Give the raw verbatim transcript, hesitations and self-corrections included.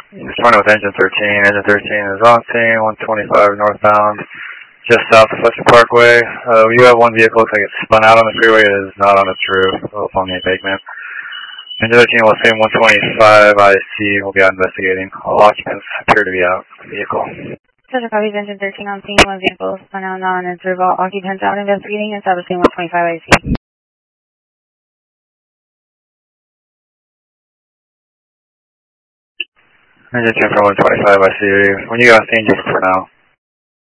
Responding with engine thirteen. Engine thirteen is on scene, one twenty-five northbound, just south of Fletcher Parkway. Uh, you have one vehicle, looks like it spun out on the freeway. It is not on its roof, it's on the embankment. Engine thirteen will stay one twenty-five I C. We'll be out investigating. All occupants appear to be out of the vehicle. Pleasure copies, engine thirteen on scene, one vehicle spun out on its roof. All occupants out investigating and establishing one twenty-five I C. Engine ten for one twenty-five I C. When you got scene, just for now.